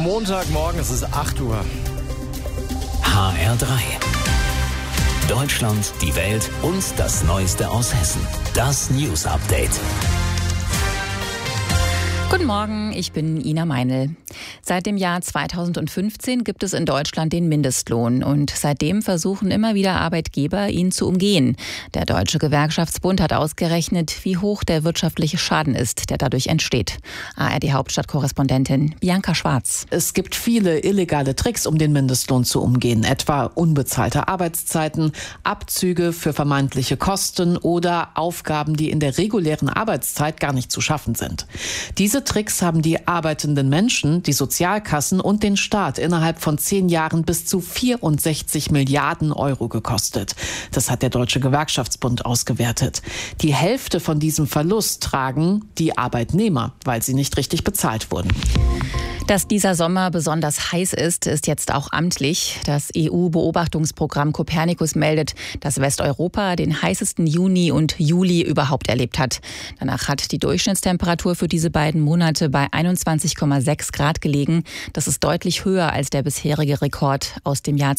Montagmorgen, es ist 8 Uhr. HR3. Deutschland, die Welt und das Neueste aus Hessen. Das News Update. Guten Morgen, ich bin Ina Meinl. Seit dem Jahr 2015 gibt es in Deutschland den Mindestlohn und seitdem versuchen immer wieder Arbeitgeber, ihn zu umgehen. Der Deutsche Gewerkschaftsbund hat ausgerechnet, wie hoch der wirtschaftliche Schaden ist, der dadurch entsteht. ARD-Hauptstadtkorrespondentin Bianca Schwarz. Es gibt viele illegale Tricks, um den Mindestlohn zu umgehen, etwa unbezahlte Arbeitszeiten, Abzüge für vermeintliche Kosten oder Aufgaben, die in der regulären Arbeitszeit gar nicht zu schaffen sind. Diese Tricks haben die arbeitenden Menschen, die Sozialkassen und den Staat innerhalb von 10 Jahren bis zu 64 Milliarden Euro gekostet. Das hat der Deutsche Gewerkschaftsbund ausgewertet. Die Hälfte von diesem Verlust tragen die Arbeitnehmer, weil sie nicht richtig bezahlt wurden. Dass dieser Sommer besonders heiß ist, ist jetzt auch amtlich. Das EU-Beobachtungsprogramm Copernicus meldet, dass Westeuropa den heißesten Juni und Juli überhaupt erlebt hat. Danach hat die Durchschnittstemperatur für diese beiden Monate bei 21,6 Grad gelegen. Das ist deutlich höher als der bisherige Rekord aus dem Jahr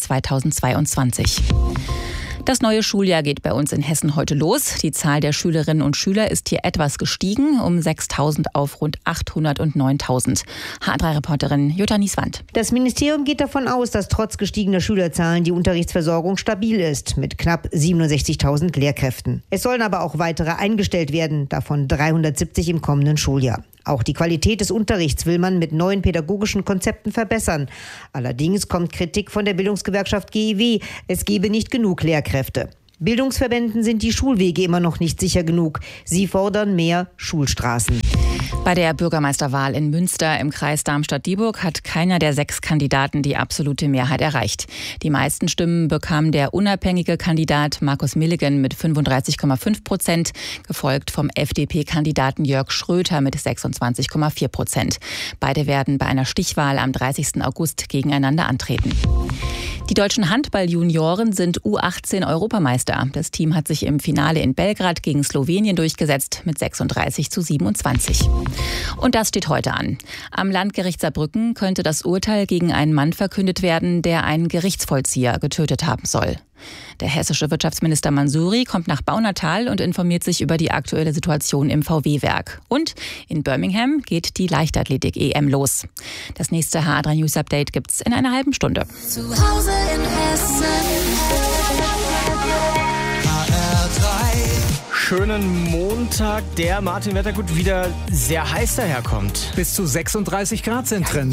2022. Das neue Schuljahr geht bei uns in Hessen heute los. Die Zahl der Schülerinnen und Schüler ist hier etwas gestiegen, um 6.000 auf rund 809.000. HR3-Reporterin Jutta Nieswand. Das Ministerium geht davon aus, dass trotz gestiegener Schülerzahlen die Unterrichtsversorgung stabil ist, mit knapp 67.000 Lehrkräften. Es sollen aber auch weitere eingestellt werden, davon 370 im kommenden Schuljahr. Auch die Qualität des Unterrichts will man mit neuen pädagogischen Konzepten verbessern. Allerdings kommt Kritik von der Bildungsgewerkschaft GEW, es gebe nicht genug Lehrkräfte. Bildungsverbänden sind die Schulwege immer noch nicht sicher genug. Sie fordern mehr Schulstraßen. Bei der Bürgermeisterwahl in Münster im Kreis Darmstadt-Dieburg hat keiner der 6 Kandidaten die absolute Mehrheit erreicht. Die meisten Stimmen bekam der unabhängige Kandidat Markus Milligen mit 35,5%, gefolgt vom FDP-Kandidaten Jörg Schröter mit 26,4%. Beide werden bei einer Stichwahl am 30. August gegeneinander antreten. Die deutschen Handball-Junioren sind U18-Europameister. Das Team hat sich im Finale in Belgrad gegen Slowenien durchgesetzt mit 36:27. Und das steht heute an. Am Landgericht Saarbrücken könnte das Urteil gegen einen Mann verkündet werden, der einen Gerichtsvollzieher getötet haben soll. Der hessische Wirtschaftsminister Mansouri kommt nach Baunatal und informiert sich über die aktuelle Situation im VW-Werk. Und in Birmingham geht die Leichtathletik-EM los. Das nächste HR3 News Update gibt's in einer halben Stunde. Zu Hause in Hessen. Schönen Montag, der Martin Wettergut wieder sehr heiß daherkommt. Bis zu 36 Grad sind drin.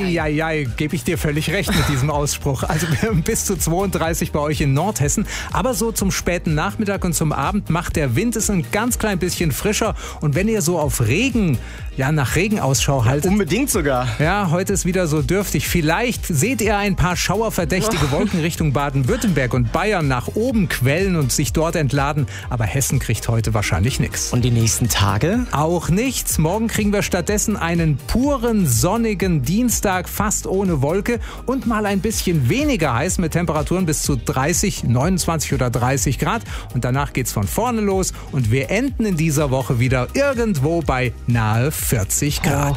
Gebe ich dir völlig recht mit diesem Ausspruch. Also bis zu 32 bei euch in Nordhessen. Aber so zum späten Nachmittag und zum Abend macht der Wind es ein ganz klein bisschen frischer. Und wenn ihr so auf Regen, nach Regen Ausschau haltet. Unbedingt sogar. Ja, heute ist wieder so dürftig. Vielleicht seht ihr ein paar schauerverdächtige Wolken Richtung Baden-Württemberg und Bayern nach oben quellen und sich dort entladen. Aber Hessen kriegt heute wahrscheinlich nichts. Und die nächsten Tage? Auch nichts. Morgen kriegen wir stattdessen einen puren, sonnigen Dienstag, fast ohne Wolke und mal ein bisschen weniger heiß mit Temperaturen bis zu 30, 29 oder 30 Grad. Und danach geht's von vorne los und wir enden in dieser Woche wieder irgendwo bei nahe 40 Grad.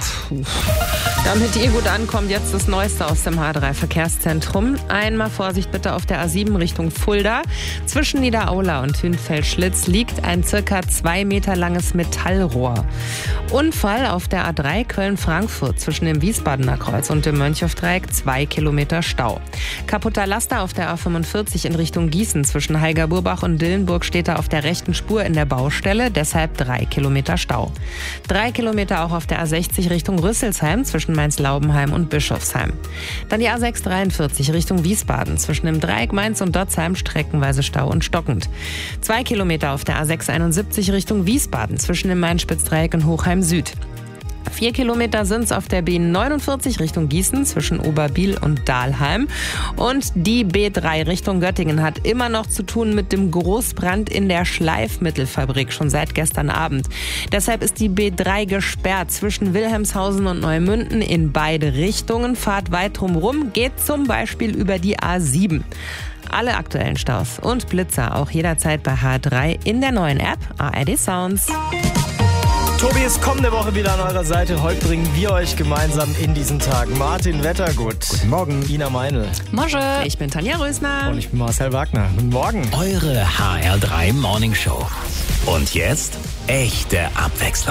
Damit ihr gut ankommt, jetzt das Neueste aus dem H3-Verkehrszentrum. Einmal Vorsicht bitte auf der A7 Richtung Fulda. Zwischen Niederaula und Hünfeld-Schlitz liegt ein circa 2 Meter langes Metallrohr. Unfall auf der A3 Köln-Frankfurt zwischen dem Wiesbadener Kreuz und dem Mönchhofdreieck, 2 Kilometer Stau. Kaputter Laster auf der A45 in Richtung Gießen zwischen Heigerburbach und Dillenburg steht da auf der rechten Spur in der Baustelle, deshalb 3 Kilometer Stau. 3 Kilometer auch auf der A60 Richtung Rüsselsheim zwischen Mainz-Laubenheim und Bischofsheim. Dann die A643 Richtung Wiesbaden zwischen dem Dreieck Mainz und Dotzheim streckenweise Stau und stockend. 2 Kilometer auf der A671 Richtung Wiesbaden zwischen dem Main-Spitz-Dreieck und Hochheim Süd. 4 Kilometer sind es auf der B49 Richtung Gießen zwischen Oberbiel und Dahlheim. Und die B3 Richtung Göttingen hat immer noch zu tun mit dem Großbrand in der Schleifmittelfabrik, schon seit gestern Abend. Deshalb ist die B3 gesperrt zwischen Wilhelmshausen und Neumünden in beide Richtungen. Fahrt weit drumherum, geht zum Beispiel über die A7. Alle aktuellen Staus und Blitzer auch jederzeit bei H3 in der neuen App ARD Sounds. Tobi ist kommende Woche wieder an eurer Seite. Heute bringen wir euch gemeinsam in diesen Tag Martin Wettergut. Guten Morgen. Ina Meinl. Mosche. Ich bin Tanja Rösner. Und ich bin Marcel Wagner. Guten Morgen. Eure HR3 Morning Show. Und jetzt echte Abwechslung.